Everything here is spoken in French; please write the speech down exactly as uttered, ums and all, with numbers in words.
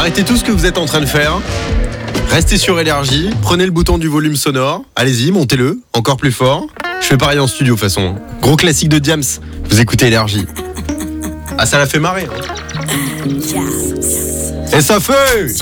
Arrêtez tout ce que vous êtes en train de faire. Restez sur Énergie, prenez le bouton du volume sonore. Allez-y, montez-le, encore plus fort. Je fais pareil en studio, de toute façon. Gros classique de Diams, vous écoutez Énergie. Ah, ça l'a fait marrer. Hein. Et ça fait...